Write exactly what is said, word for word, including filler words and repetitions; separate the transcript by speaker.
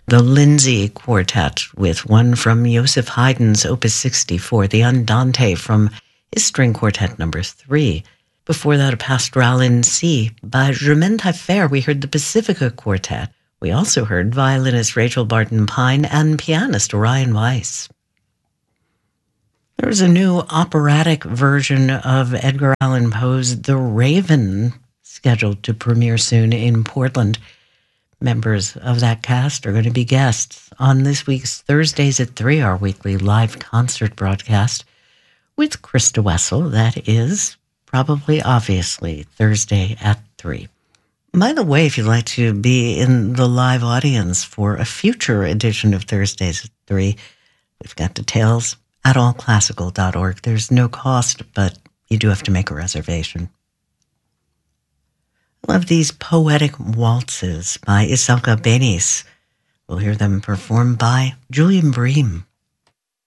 Speaker 1: the Lindsay Quartet with one from Joseph Haydn's Opus sixty-four, the Andante from his String Quartet number three. Before that, a Pastoral in C by Germaine Taillefer. We heard the Pacifica Quartet. We also heard violinist Rachel Barton Pine and pianist Orion Weiss. There's a new operatic version of Edgar Allan Poe's The Raven scheduled to premiere soon in Portland. Members of that cast are going to be guests on this week's Thursdays at three, our weekly live concert broadcast with Krista Wessel. That is probably, obviously, Thursday at three. By the way, if you'd like to be in the live audience for a future edition of Thursdays at three, we've got details at all classical dot org. There's no cost, but you do have to make a reservation. I love these poetic waltzes by Isalka Benis. We'll hear them performed by Julian Bream.